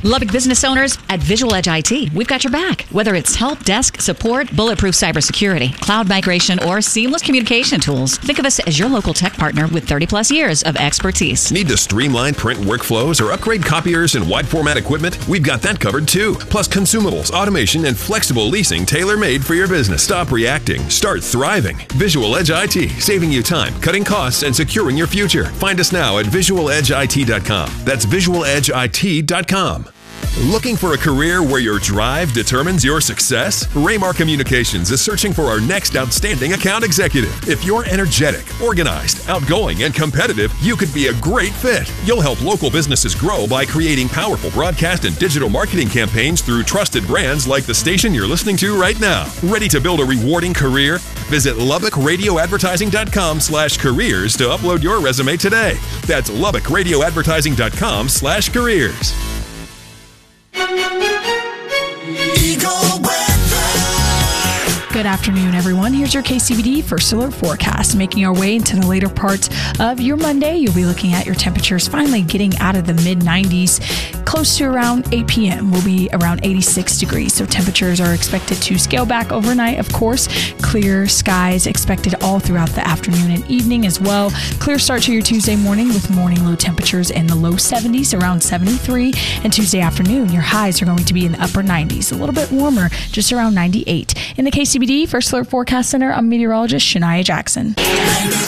Lubbock business owners at Visual Edge IT, we've got your back. Whether it's help desk, support, bulletproof cybersecurity, cloud migration, or seamless communication tools, think of us as your local tech partner with 30-plus years of expertise. Need to streamline print workflows or upgrade copiers and wide format equipment? We've got that covered too. Plus consumables, automation, and flexible leasing tailor-made for your business. Stop reacting. Start thriving. Visual Edge IT, saving you time, cutting costs, and securing your future. Find us now at visualedgeit.com. That's visualedgeit.com. Looking for a career where your drive determines your success? Raymar Communications is searching for our next outstanding account executive. If you're energetic, organized, outgoing, and competitive, you could be a great fit. You'll help local businesses grow by creating powerful broadcast and digital marketing campaigns through trusted brands like the station you're listening to right now. Ready to build a rewarding career? Visit LubbockRadioAdvertising.com/careers to upload your resume today. That's LubbockRadioAdvertising.com/careers. Good afternoon, everyone. Here's your KCBD First Alert forecast. Making our way into the later part of your Monday, you'll be looking at your temperatures finally getting out of the mid-90s. Close to around 8 p.m. will be around 86 degrees. So temperatures are expected to scale back overnight, of course. Clear skies expected all throughout the afternoon and evening as well. Clear start to your Tuesday morning with morning low temperatures in the low 70s, around 73. And Tuesday afternoon, your highs are going to be in the upper 90s. A little bit warmer, just around 98. In the KCBD First Alert Forecast Center, I'm meteorologist Shania Jackson.